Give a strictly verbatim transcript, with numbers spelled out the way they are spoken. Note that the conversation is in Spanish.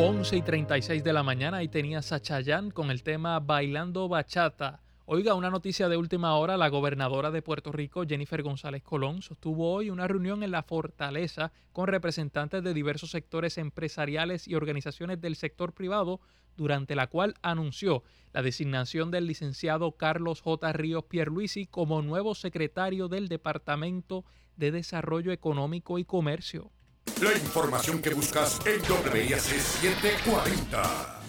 once y treinta y seis de la mañana, ahí tenías a Chayanne con el tema Bailando Bachata. Oiga, una noticia de última hora, la gobernadora de Puerto Rico, Jennifer González Colón, sostuvo hoy una reunión en la Fortaleza con representantes de diversos sectores empresariales y organizaciones del sector privado, durante la cual anunció la designación del licenciado Carlos J. Ríos Pierluisi como nuevo secretario del Departamento de Desarrollo Económico y Comercio. La información que buscas en W I A C setecientos cuarenta.